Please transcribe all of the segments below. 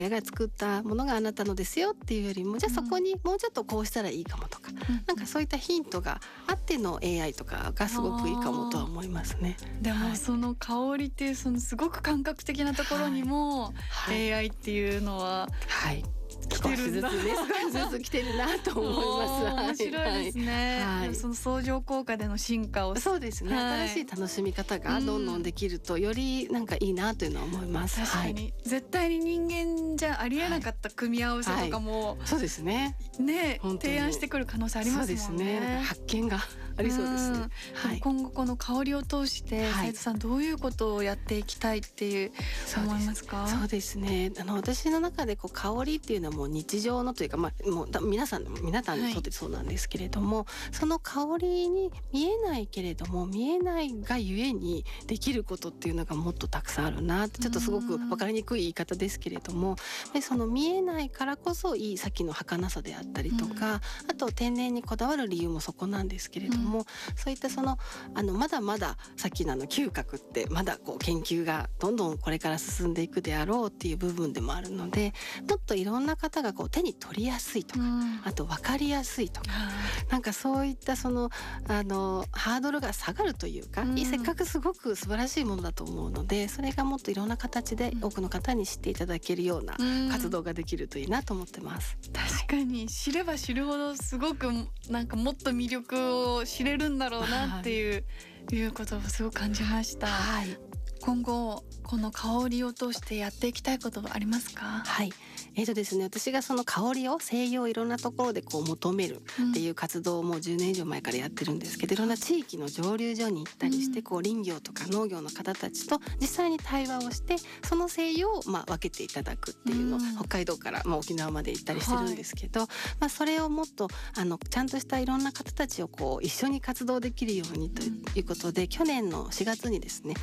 が作ったものがあなたのですよっていうよりも、じゃあそこにもうちょっとこうしたらいいかもとか、なんかそういったヒントがあっての AI とかがすごくいいかもとは思いますね。 でもその香りっていうそのすごく感覚的なところにも AI っていうのは来てるんだ、 少しずつ来てるなと思います。 面白いですね、その相乗効果での進化を。 そうですね、新しい楽しみ方がどんどんできるとよりなんかいいなというのは思います。 確かに、絶対に人間じゃありえなかった組み合わせとかも、 そうですね、 提案してくる可能性ありますもんね。 そうですね、発見がありそうですね。 今後この香りを通して斉藤さんどういうことをやっていきたいっていう思いますか？ そうですね、私の中で香りっていうのはもう日常のというか、もう皆さんにとってそうなんですけれども、その香りに見えないけれども見えないがゆえにできることっていうのがもっとたくさんあるなって、ちょっとすごく分かりにくい言い方ですけれども、でその見えないからこそいいさっきの儚さであったりとか、あと天然にこだわる理由もそこなんですけれども、そういったまだまださっきの嗅覚ってまだ研究がどんどんこれから進んでいくであろうっていう部分でもあるので、もっといろんな方が手に取りやすいとか、あと分かりやすいとか、なんかそういったハードルが下がるというか、せっかくすごく素晴らしいものだと思うので、それがもっといろんな形で多くの方に知っていただけるような活動ができるといいなと思ってます。 確かに知れば知るほどすごくなんかもっと魅力を知れるんだろうなっていうことをすごく感じました。今後この香りを通してやっていきたいことはありますか？ ですね、私がその香りを西洋いろんなところで求めるっていう活動をもう10年以上前からやってるんですけど、いろんな地域の蒸留所に行ったりして、林業とか農業の方たちと実際に対話をして、その西洋を分けていただくっていうのを北海道から沖縄まで行ったりしてるんですけど、それをもっとちゃんとしたいろんな方たちを一緒に活動できるようにということで、去年の4月にですね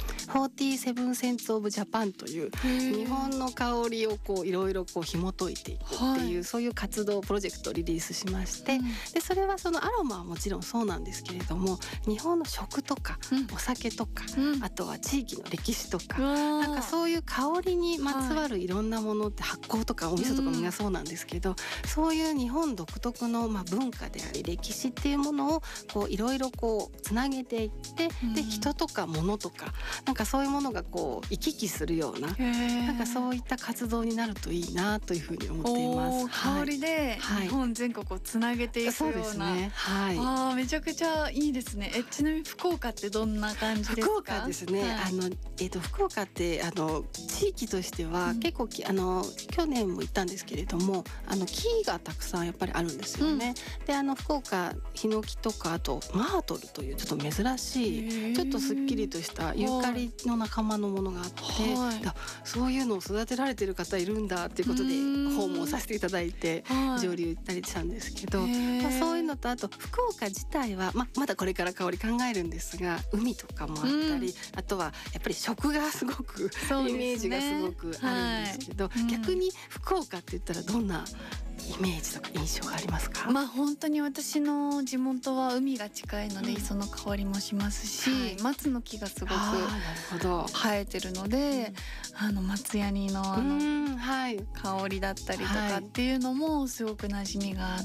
47 Scents of Japan という日本の香りをいろいろ紐解いていくっていう、そういう活動プロジェクトをリリースしまして、でそれはそのアロマはもちろんそうなんですけれども、日本の食とか、お酒とか、あとは地域の歴史とか、なんかそういう香りにまつわるいろんなものって、発酵とかお味噌とかみんなそうなんですけど、そういう日本独特の文化であり歴史っていうものをいろいろつなげていって、で人とか物とか、なんかそういうものが行き来するような、なんかそういった活動になるといいなというふうに思っています。 香りで日本全国をつなげていくような、そうですね、めちゃくちゃいいですね。ちなみに福岡ってどんな感じですか？ 福岡ですね、福岡って地域としては結構去年も行ったんですけれども、木がたくさんやっぱりあるんですよね。で福岡ヒノキとか、あとマートルというちょっと珍しいちょっとすっきりとしたユーカリの仲間のものがあって、そういうのを育てられてる方いるんだっていうことで訪問させていただいて、蒸留行ったりしたんですけど、そういうのと、あと福岡自体は、まだこれから香り考えるんですが、海とかもあったり、あとはやっぱり食がすごく、イメージがすごくあるんですけど、逆に福岡って言ったらどんなイメージとか印象がありますか？ 本当に私の地元は海が近いので、磯の香りもしますし、松の木がすごく生えてるので、松ヤニの香りだったりとかっていうのもすごく馴染みがあって、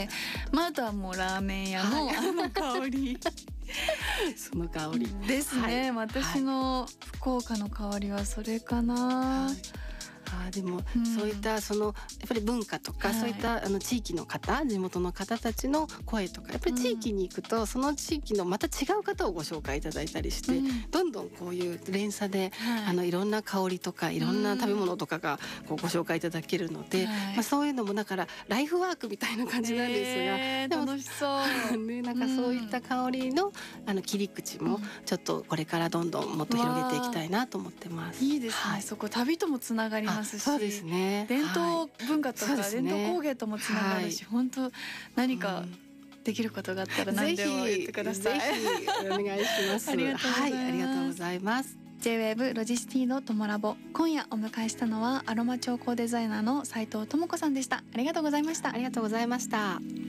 あとはもうラーメン屋の香りその香りですね。私の福岡の香りはそれかな。 でも、そういったやっぱり文化とか、そういった地域の方、地元の方たちの声とか、やっぱり地域に行くと、その地域のまた違う方をご紹介いただいたりして、どんどんこういう連鎖で、いろんな香りとかいろんな食べ物とかがご紹介いただけるので、そういうのもだからライフワークみたいな感じなんですが、でも楽しそうね、なんかそういった香りの切り口もちょっとこれからどんどんもっと広げていきたいなと思ってます。 いいですね、そこ旅ともつながりますし、 そうですね、 伝統文化とか、伝統工芸ともつながるし、本当何かできることがあったら何でも言ってください。 ぜひお願いしますありがとうございます。 ありがとうございます。 J-WAVE ロジスティのトモラボ、今夜お迎えしたのはアロマ調香デザイナーの斉藤智子さんでした。ありがとうございました。 ありがとうございました。